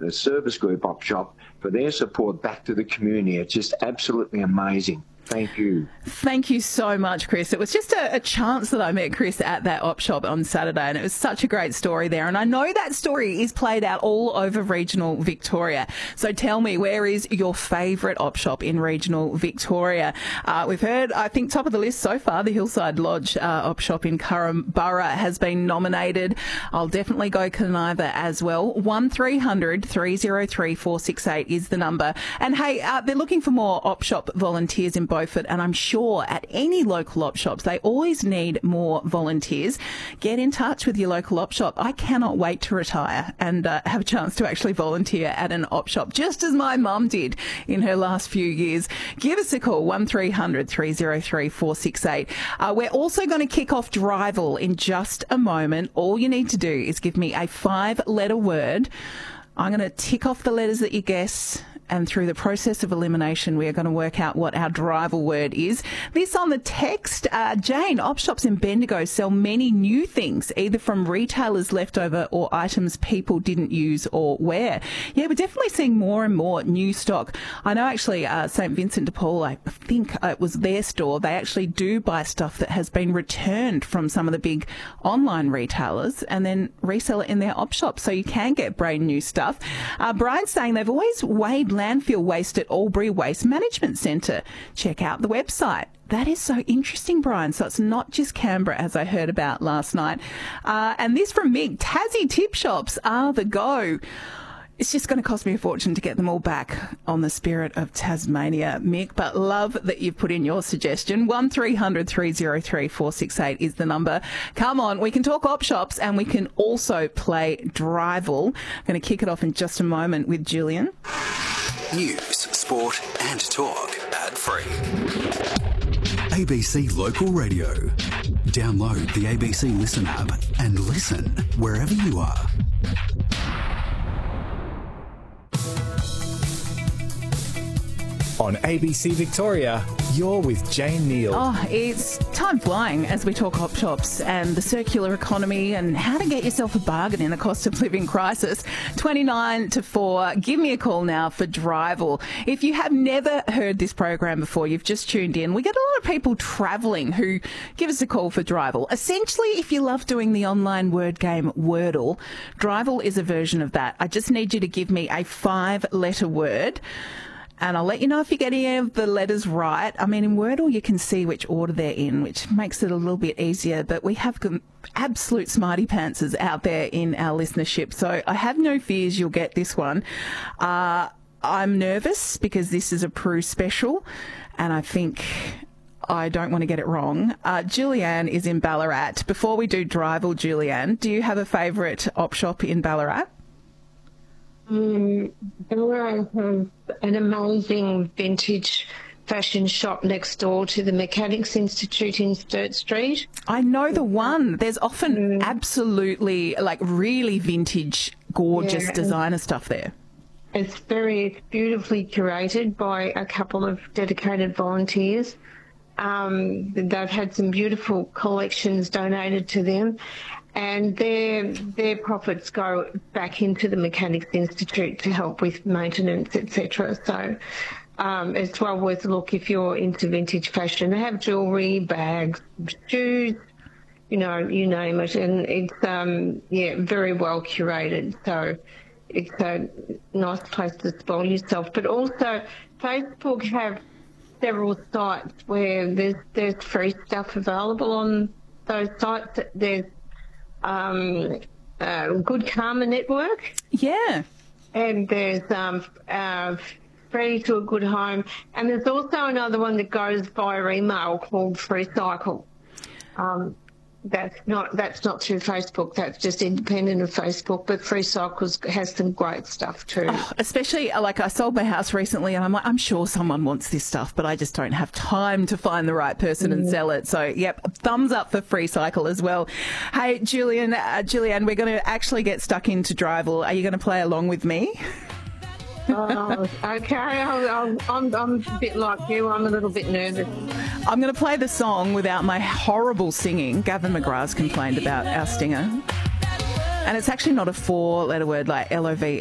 the Service Group Op Shop for their support back to the community. It's just absolutely amazing. Thank you. Thank you so much, Chris. It was just a chance that I met Chris at that op shop on Saturday, and it was such a great story there. And I know that story is played out all over regional Victoria. So tell me, where is your favourite op shop in regional Victoria? We've heard, I think, top of the list so far, the Hillside Lodge op shop in Currumborough has been nominated. I'll definitely go Conniva as well. 1300 303 468 is the number. And hey, they're looking for more op shop volunteers in Beaufort, and I'm sure at any local op shops they always need more volunteers. Get in touch with your local op shop. I cannot wait to retire and have a chance to actually volunteer at an op shop, just as my mum did in her last few years. Give us a call, 1300 303 468. We're also going to kick off Drival in just a moment. All you need to do is give me a 5-letter word. I'm going to tick off the letters that you guess, and through the process of elimination, we are going to work out what our Drival word is. This on the text, Jane, op shops in Bendigo sell many new things, either from retailers' leftover or items people didn't use or wear. Yeah, we're definitely seeing more and more new stock. I know actually St Vincent de Paul, I think it was their store, they actually do buy stuff that has been returned from some of the big online retailers and then resell it in their op shops, so you can get brand new stuff. Brian's saying they've always weighed landfill waste at Albury Waste Management Centre. Check out the website. That is so interesting, Brian. So it's not just Canberra, as I heard about last night. And this from Mick, Tassie tip shops are the go. It's just going to cost me a fortune to get them all back on the spirit of Tasmania, Mick, but love that you've put in your suggestion. 1300 303 468 is the number. Come on, we can talk op shops and we can also play Drival. I'm going to kick it off in just a moment with Julian. News, sport and talk ad-free. ABC Local Radio. Download the ABC Listen app and listen wherever you are. On ABC Victoria, you're with Jane Neal. Oh, it's time flying as we talk op shops and the circular economy and how to get yourself a bargain in a cost of living crisis. 29 to 4. Give me a call now for Drival. If you have never heard this program before, you've just tuned in, we get a lot of people travelling who give us a call for Drival. Essentially, if you love doing the online word game Wordle, Drival is a version of that. I just need you to give me a 5-letter word, and I'll let you know if you get any of the letters right. I mean, in Wordle, you can see which order they're in, which makes it a little bit easier. But we have absolute smarty pantsers out there in our listenership. So I have no fears you'll get this one. I'm nervous because this is a Prue special, and I think I don't want to get it wrong. Julianne is in Ballarat. Before we do Drival, Julianne, do you have a favourite op shop in Ballarat? Ballarat has an amazing vintage fashion shop next door to the Mechanics Institute in Sturt Street. I know the one. There's often absolutely, like, really vintage, gorgeous designer stuff there. It's beautifully curated by a couple of dedicated volunteers. They've had some beautiful collections donated to them, and their profits go back into the Mechanics Institute to help with maintenance, etc. So it's well worth a look if you're into vintage fashion. They have jewellery, bags, shoes, you name it, and it's very well curated. So it's a nice place to spoil yourself. But also, Facebook have several sites where there's free stuff available on those sites. There's Good Karma Network. Yeah. And there's Free to a Good Home. And there's also another one that goes via email called FreeCycle. That's not through Facebook. That's just independent of Facebook. But FreeCycle has some great stuff too. Especially, like, I sold my house recently, and I'm like, I'm sure someone wants this stuff, but I just don't have time to find the right person and sell it. So, yep, thumbs up for FreeCycle as well. Hey, Julianne, we're going to actually get stuck into Drival. Are you going to play along with me? Okay. I'm a bit like you. I'm a little bit nervous. I'm going to play the song without my horrible singing. Gavin McGrath's complained about our stinger. And it's actually not a 4-letter word like LOVE.